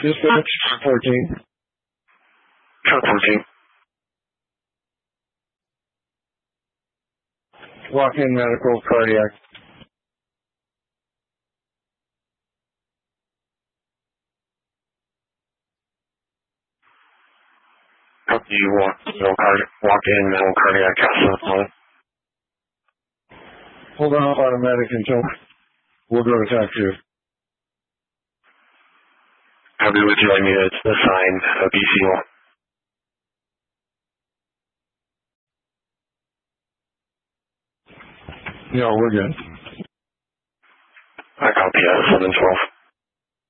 Dispatch 14. Truck 14. Walk-in medical cardiac. You walk in mental cardiac cath. Hold on automatic until we'll go to TAC 2. I'll be with you. I need to assign a BC1. No, we're good. I copy 712.